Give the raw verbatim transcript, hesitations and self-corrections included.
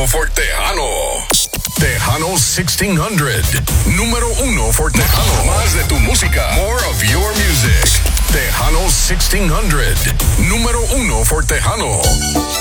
uno for Tejano. Tejano sixteen hundred. Número uno for Tejano. Más de tu música. More of your music. Tejano sixteen hundred. Número uno for Tejano.